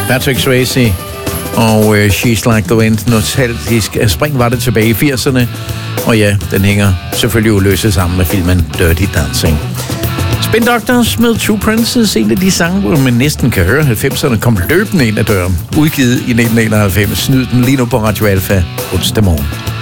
Patrick Swayze og She's Like the Wind. Nostalgisk spring var det tilbage i 80'erne. Og ja, den hænger selvfølgelig uløseligt sammen med filmen Dirty Dancing. Spin Doctors med Two Princes, en af de sange, hvor man næsten kan høre 90'erne kom løbende ind ad døren. Udgivet i 1991. Snyd den lige nu på Radio Alpha onsdag morgen.